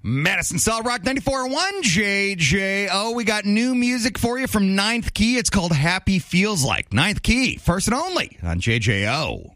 Madison Solid Rock 94.1 JJO. We got new music for you from Ninth Key. It's called Happy Feels Like. Ninth Key, first and only on JJO.